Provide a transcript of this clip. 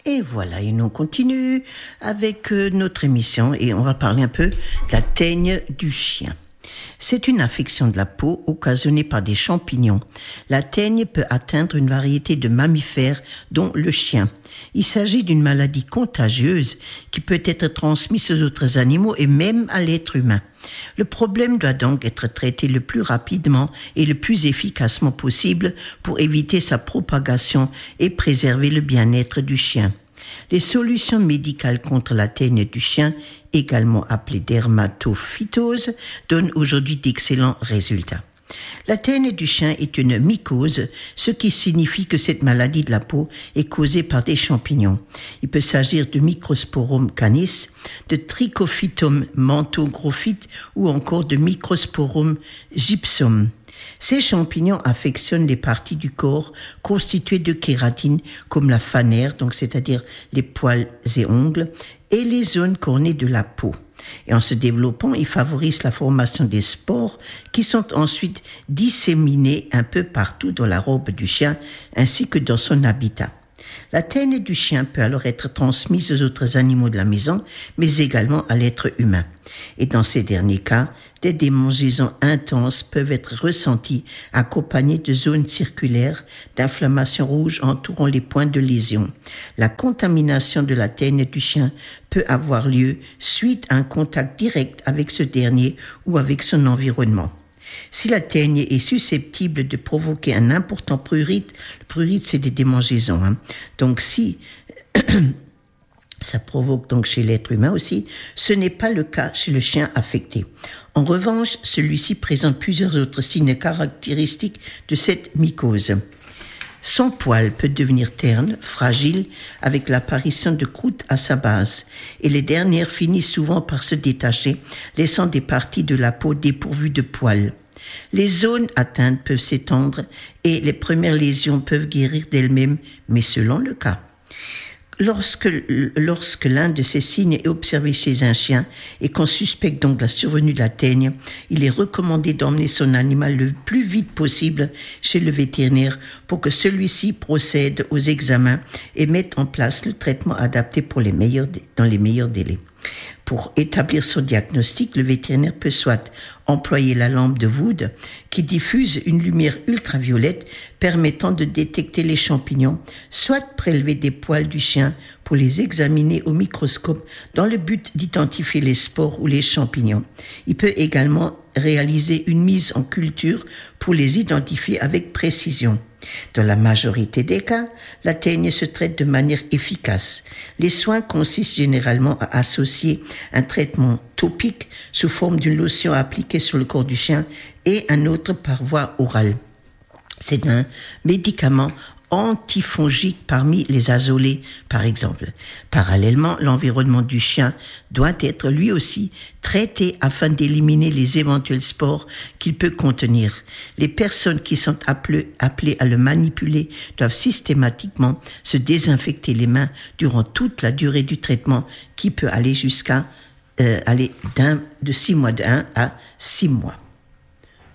Et voilà, et nous on continue avec notre émission et on va parler un peu de la teigne du chien. C'est une affection de la peau occasionnée par des champignons. La teigne peut atteindre une variété de mammifères, dont le chien. Il s'agit d'une maladie contagieuse qui peut être transmise aux autres animaux et même à l'être humain. Le problème doit donc être traité le plus rapidement et le plus efficacement possible pour éviter sa propagation et préserver le bien-être du chien. Les solutions médicales contre la teigne du chien, également appelée dermatophytose, donnent aujourd'hui d'excellents résultats. La teigne du chien est une mycose, ce qui signifie que cette maladie de la peau est causée par des champignons. Il peut s'agir de Microsporum canis, de Trichophytum mentogrophyte ou encore de Microsporum gypsum. Ces champignons affectionnent les parties du corps constituées de kératine comme la fanère, donc c'est-à-dire les poils et ongles, et les zones cornées de la peau. Et en se développant, ils favorisent la formation des spores qui sont ensuite disséminés un peu partout dans la robe du chien ainsi que dans son habitat. La teigne du chien peut alors être transmise aux autres animaux de la maison, mais également à l'être humain. Et dans ces derniers cas, des démangeaisons intenses peuvent être ressenties, accompagnées de zones circulaires d'inflammation rouge entourant les points de lésion. La contamination de la teigne du chien peut avoir lieu suite à un contact direct avec ce dernier ou avec son environnement. Si la teigne est susceptible de provoquer un important prurite, le prurite c'est des démangeaisons, donc si ça provoque donc chez l'être humain aussi, ce n'est pas le cas chez le chien affecté. En revanche, celui-ci présente plusieurs autres signes caractéristiques de cette mycose. Son poil peut devenir terne, fragile, avec l'apparition de croûtes à sa base, et les dernières finissent souvent par se détacher, laissant des parties de la peau dépourvues de poils. Les zones atteintes peuvent s'étendre et les premières lésions peuvent guérir d'elles-mêmes, mais selon le cas. Lorsque l'un de ces signes est observé chez un chien et qu'on suspecte donc la survenue de la teigne, il est recommandé d'emmener son animal le plus vite possible chez le vétérinaire pour que celui-ci procède aux examens et mette en place le traitement adapté dans les meilleurs délais. Pour établir son diagnostic, le vétérinaire peut soit employer la lampe de Wood qui diffuse une lumière ultraviolette permettant de détecter les champignons, soit prélever des poils du chien pour les examiner au microscope dans le but d'identifier les spores ou les champignons. Il peut également réaliser une mise en culture pour les identifier avec précision. Dans la majorité des cas, la teigne se traite de manière efficace. Les soins consistent généralement à associer un traitement topique sous forme d'une lotion appliquée sur le corps du chien et un autre par voie orale. C'est un médicament antifongique parmi les azolées, par exemple. Parallèlement, l'environnement du chien doit être lui aussi traité afin d'éliminer les éventuels spores qu'il peut contenir. Les personnes qui sont appelées à le manipuler doivent systématiquement se désinfecter les mains durant toute la durée du traitement qui peut aller jusqu'à de 1 à 6 mois.